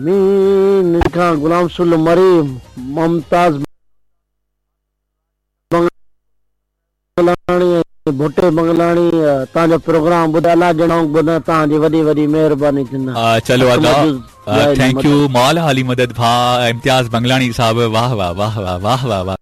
Mean खां गुलाम सुल मरीम मुमताज बंगलानी भुट्टे बंगलानी तव्हांजो प्रोग्राम ॿुधा अलाह ॼणो ॿुधा तव्हांजी वॾी वॾी महिरबानी थींदा। चलो अदा थैंक यू मौला अली मदद भा इम्तियाज बंगलानी साहब वाह वाह वाह वाह वाह वाह वाह।